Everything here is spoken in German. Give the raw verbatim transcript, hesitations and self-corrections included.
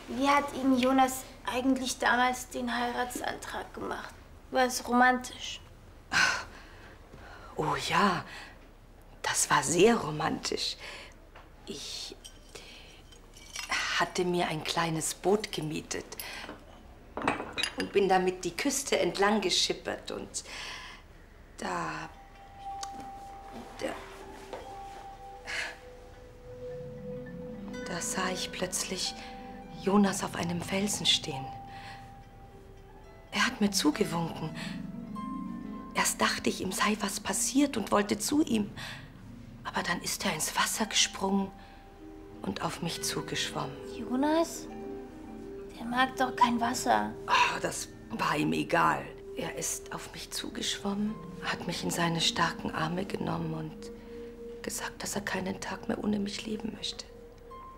Wie hat Ihnen Jonas eigentlich damals den Heiratsantrag gemacht? War es romantisch? Ach, oh ja, das war sehr romantisch. Ich hatte mir ein kleines Boot gemietet und bin damit die Küste entlang geschippert. Und da, da, da sah ich plötzlich Jonas auf einem Felsen stehen. Er hat mir zugewunken. Erst dachte ich, ihm sei was passiert und wollte zu ihm. Aber dann ist er ins Wasser gesprungen und auf mich zugeschwommen. Jonas? Der mag doch kein Wasser. Oh, das war ihm egal. Er ist auf mich zugeschwommen, hat mich in seine starken Arme genommen und gesagt, dass er keinen Tag mehr ohne mich leben möchte.